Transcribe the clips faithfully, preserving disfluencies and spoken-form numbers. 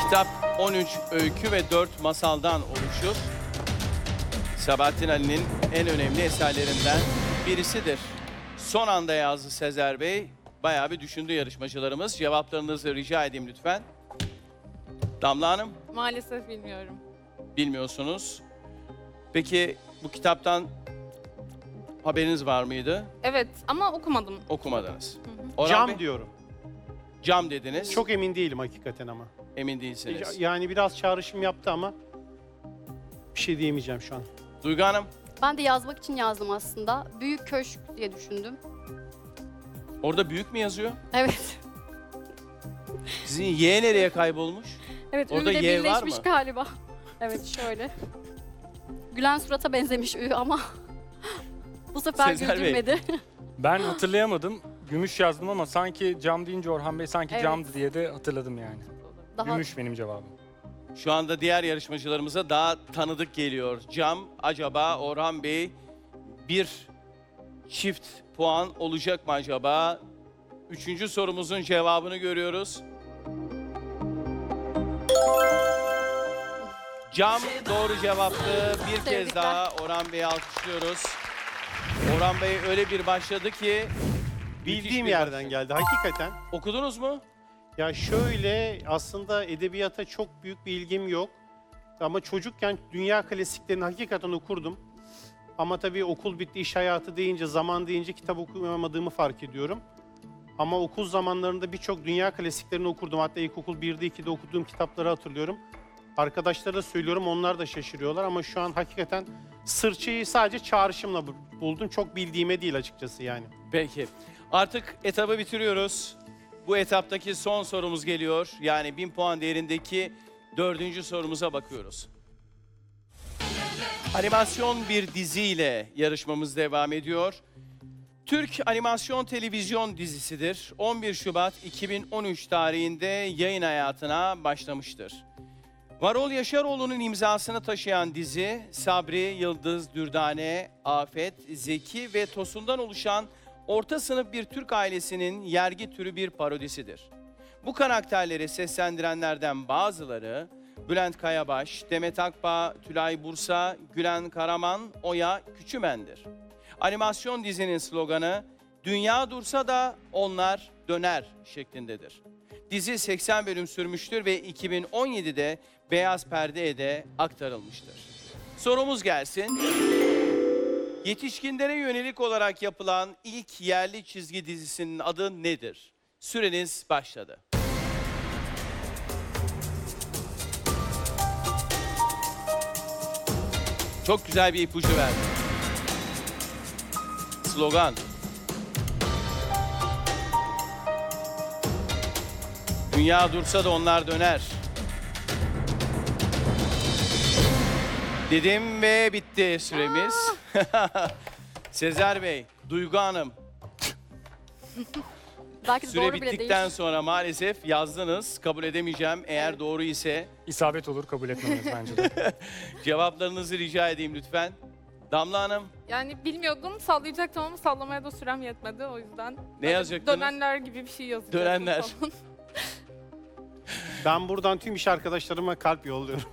Kitap on üç öykü ve dört masaldan oluşur. Sabahattin Ali'nin en önemli eserlerinden birisidir. Son anda yazdı Sezer Bey. Bayağı bir düşündü yarışmacılarımız. Cevaplarınızı rica edeyim lütfen. Damla Hanım, Maalesef bilmiyorum. bilmiyorsunuz. Peki bu kitaptan haberiniz var mıydı? Evet ama okumadım. Okumadınız. Hı hı. Orhan Cam Bey, diyorum. cam dediniz. Çok emin değilim hakikaten ama. emin değilsiniz. Yani biraz çağrışım yaptı ama bir şey diyemeyeceğim şu an. Duygu Hanım, Ben de yazmak için yazdım aslında. Büyük köşk diye düşündüm. orada büyük mü yazıyor? Evet. Sizin Y nereye kaybolmuş? Evet, Orada Ü ile Y var birleşmiş mı? galiba. Evet, şöyle. Gülen surata benzemiş Ü ama bu sefer Sezer Bey. güldürmedi. Ben hatırlayamadım. Gümüş yazdım ama sanki cam deyince Orhan Bey sanki Evet. camdı diye de hatırladım yani. Daha Gümüş benim cevabım. Şu anda diğer yarışmacılarımıza daha tanıdık geliyor. Cam, acaba Orhan Bey bir çift puan olacak mı acaba? Üçüncü sorumuzun cevabını görüyoruz. Cam doğru cevaptı. Bir kez Tebrikler. daha Orhan Bey'i alkışlıyoruz. Orhan Bey öyle bir başladı ki... müthiş Bildiğim bir yerden başladı. geldi hakikaten. Okudunuz mu? Ya şöyle, aslında edebiyata çok büyük bir ilgim yok. Ama çocukken dünya klasiklerini hakikaten okurdum. Ama tabii okul bitti, iş hayatı deyince, zaman deyince kitap okuyamadığımı fark ediyorum. Ama okul zamanlarında birçok dünya klasiklerini okurdum. Hatta ilkokul birde ikide okuduğum kitapları hatırlıyorum. Arkadaşlara söylüyorum, onlar da şaşırıyorlar. Ama şu an hakikaten sırçayı sadece çağrışımla bu- buldum. Çok bildiğime değil açıkçası yani. Peki. Artık etabı bitiriyoruz. Bu etaptaki son sorumuz geliyor. Yani bin puan değerindeki dördüncü sorumuza bakıyoruz. Animasyon bir diziyle yarışmamız devam ediyor. Türk animasyon televizyon dizisidir. on bir Şubat iki bin on üç tarihinde yayın hayatına başlamıştır. Varol Yaşaroğlu'nun imzasını taşıyan dizi, Sabri, Yıldız, Dürdane, Afet, Zeki ve Tosun'dan oluşan orta sınıf bir Türk ailesinin yergi türü bir parodisidir. Bu karakterleri seslendirenlerden bazıları Bülent Kayabaş, Demet Akbağ, Tülay Bursa, Gülen Karaman, Oya Küçümen'dir. Animasyon dizinin sloganı "Dünya dursa da onlar döner" şeklindedir. Dizi seksen bölüm sürmüştür ve iki bin on yedide Beyaz Perde'ye de aktarılmıştır. Sorumuz gelsin. Yetişkinlere yönelik olarak yapılan ilk yerli çizgi dizisinin adı nedir? Süreniz başladı. Çok güzel bir ipucu verdi. Slogan. Dünya dursa da onlar döner. Dedim ve bitti süremiz. Sezer Bey, Duygu Hanım, belki de süre doğru bile bittikten değil. sonra maalesef yazdınız. Kabul edemeyeceğim. Eğer doğru ise İsabet olur, kabul etmemiz bence de. cevaplarınızı rica edeyim lütfen. Damla Hanım, Yani bilmiyordum, sallayacaktım ama sallamaya da sürem yetmedi o yüzden. ne yazacaktınız? Dönenler gibi bir şey yazacaktım. Dönenler. falan. Ben buradan tüm iş arkadaşlarıma kalp yolluyorum.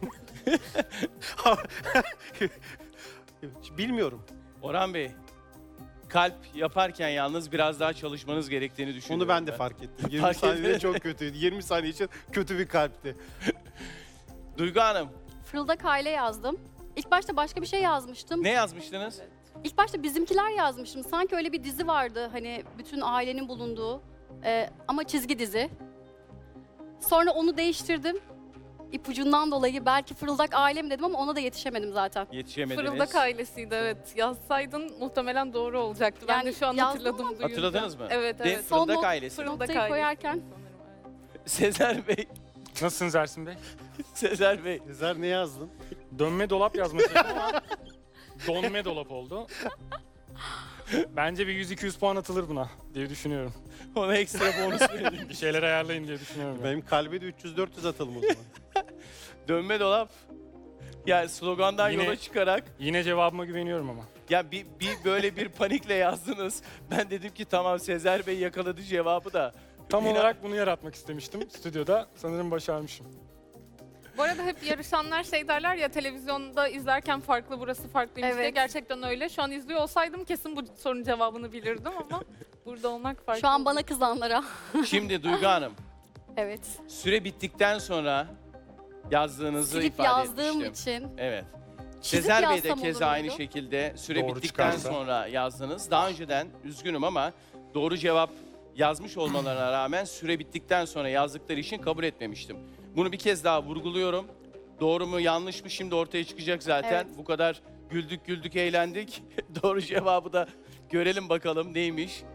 Bilmiyorum. Orhan Bey, kalp yaparken yalnız biraz daha çalışmanız gerektiğini düşünüyorum. Onu ben de fark ettim. yirmi Fark saniyede ettim. çok kötüydü. yirmi saniye için kötü bir kalpti. Duygu Hanım, Fırıldak aile yazdım. İlk başta başka bir şey yazmıştım. ne yazmıştınız? İlk başta Bizimkiler yazmıştım. Sanki öyle bir dizi vardı, hani bütün ailenin bulunduğu Ee, ama çizgi dizi. Sonra onu değiştirdim. İpucundan dolayı belki Fırıldak ailem dedim ama ona da yetişemedim zaten. Yetişemediniz. Fırıldak ailesiydi evet. Yazsaydın muhtemelen doğru olacaktı. Ben Yani de şu an yazdım hatırladım. ama- duyunca. Hatırladınız mı? Evet De- evet. Son Fırıldak not- ailesi. Fırıldak Noktayı ailesi koyarken- sanırım, evet. Sezer Bey, Nasılsınız Ersin Bey? Sezer Bey. Sezer ne yazdın? Dönme dolap yazmışım ama donme dolap oldu. Bence bir yüz iki yüz puan atılır buna diye düşünüyorum. Ona ekstra bonus verelim. Bir şeyler ayarlayın diye düşünüyorum. yani. Benim kalbe de üç yüz dört yüz atalım o zaman. Dönme dolap. Yani slogandan Yine- yola çıkarak Yine cevabıma güveniyorum ama. ya bir, bir böyle bir panikle yazdınız. Ben dedim ki tamam Sezer Bey yakaladı cevabı da. Tam Yine- olarak bunu yaratmak istemiştim stüdyoda. Sanırım başarmışım. Bu arada hep yarışanlar şey derler ya, televizyonda izlerken farklı, burası farklıymış diye. Evet. Gerçekten öyle. Şu an izliyor olsaydım kesin bu sorunun cevabını bilirdim ama burada olmak farklı. Şu an bana kızanlara. Şimdi Duygu Hanım, Evet. süre bittikten sonra yazdığınızı Silip ifade yazdığım etmiştim. için. Evet. Çizip Sezer Bey de yazsam keza olur aynı muydu? şekilde süre Doğru bittikten çıkarsa. sonra yazdınız. Daha önceden üzgünüm ama doğru cevap yazmış olmalarına rağmen süre bittikten sonra yazdıkları için kabul etmemiştim. Bunu bir kez daha vurguluyorum. Doğru mu yanlış mı şimdi ortaya çıkacak zaten. Evet. Bu kadar güldük güldük eğlendik. Doğru cevabı da görelim bakalım neymiş.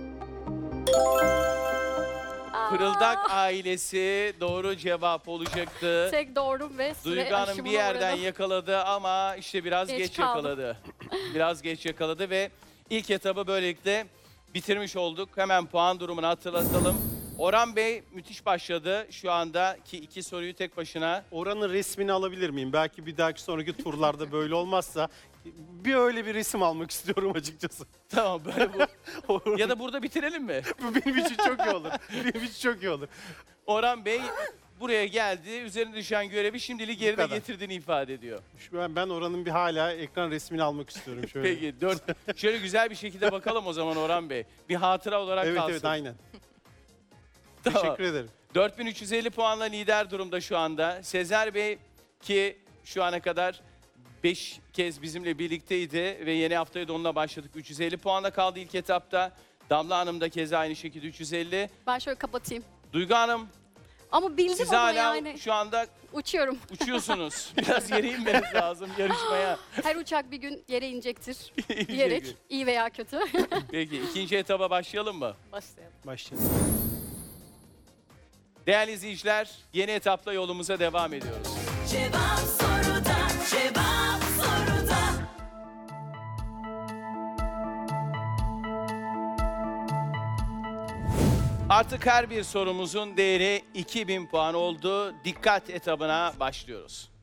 Fırıldak ailesi doğru cevap olacaktı. Tek doğru ve süre Duygu Hanım bir aşımına yerden uğradım. yakaladı ama işte biraz Geç geç, kaldım. yakaladı. Biraz geç yakaladı ve ilk etabı böylelikle bitirmiş olduk. Hemen puan durumunu hatırlatalım. Orhan Bey müthiş başladı. Şu andaki iki soruyu tek başına. Oranın resmini alabilir miyim? Belki bir dahaki sonraki turlarda böyle olmazsa bir öyle bir resim almak istiyorum açıkçası. Tamam böyle bu. Ya da burada bitirelim mi? Bu benim için çok iyi olur. Benim için çok iyi olur. Orhan Bey buraya geldi. Üzerine düşen görevi şimdilik yerine kadar. getirdiğini ifade ediyor. Şu an ben oranın bir hala ekran resmini almak istiyorum şöyle. Peki dört. Şöyle güzel bir şekilde bakalım o zaman Orhan Bey. Bir hatıra olarak Evet kalsın. evet aynen. Tamam. Teşekkür ederim. dört bin üç yüz elli puanla lider durumda şu anda. Sezer Bey ki şu ana kadar beş kez bizimle birlikteydi ve yeni haftaya da onunla başladık. üç yüz elli puanla kaldı ilk etapta. Damla Hanım da keza aynı şekilde üç yüz elli. Ben şöyle kapatayım. Duygu Hanım Ama bildim siz ama hala yani şu anda uçuyorum. uçuyorsunuz. Biraz yere inmeniz lazım yarışmaya. Her uçak bir gün yere inecektir diyerek iyi veya kötü. Peki ikinci etaba başlayalım mı? Başlayalım. Başlayalım. Değerli izleyiciler yeni etapla yolumuza devam ediyoruz. Cevap soruda, cevap soruda. Artık her bir sorumuzun değeri iki bin puan oldu. Dikkat etabına başlıyoruz.